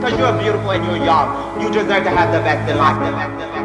Because you're beautiful and you're young. You deserve to have the best in life.